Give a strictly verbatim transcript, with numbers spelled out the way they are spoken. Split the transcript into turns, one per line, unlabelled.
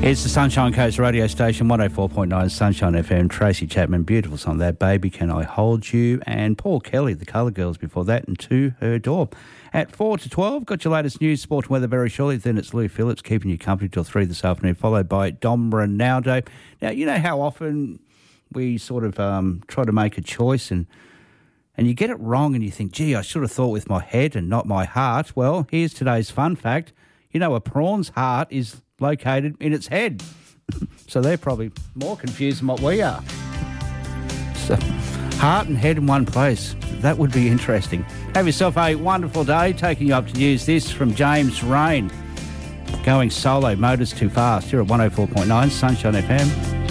It's the Sunshine Coast radio station, one oh four point nine Sunshine F M. Tracy Chapman, beautiful song, That Baby Can I Hold You? And Paul Kelly, the Colour Girls before that, and To Her Door. At four to twelve, got your latest news, sport and weather very shortly. Then it's Lou Phillips keeping you company till three this afternoon, followed by Dom Ronaldo. Now, you know how often we sort of um, try to make a choice and and you get it wrong and you think, gee, I should have thought with my head and not my heart. Well, here's today's fun fact. You know, a prawn's heart is located in its head. So they're probably more confused than what we are. So, heart and head in one place. That would be interesting. Have yourself a wonderful day. Taking you up to news. This from James Rain. Going solo, motors too fast. Here at one oh four point nine Sunshine F M.